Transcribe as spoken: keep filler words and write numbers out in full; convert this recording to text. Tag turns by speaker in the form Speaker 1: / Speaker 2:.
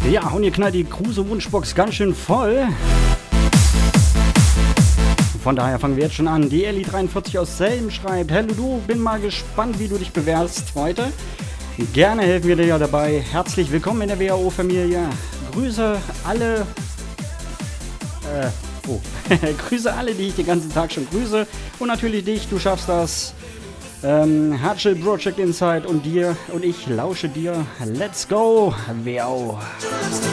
Speaker 1: Ja, und ihr knallt die Kruse-Wunschbox ganz schön voll. Von daher fangen wir jetzt schon an. Die Elli dreiundvierzig aus Selm schreibt: Hallo du, bin mal gespannt, wie du dich bewehrst heute. Gerne helfen wir dir ja dabei. Herzlich willkommen in der W H O-Familie. Grüße alle... Äh, oh. Grüße alle, die ich den ganzen Tag schon grüße. Und natürlich dich, du schaffst das. Ähm, Hardshell Project Insight und dir und ich lausche dir. Let's go, W H O.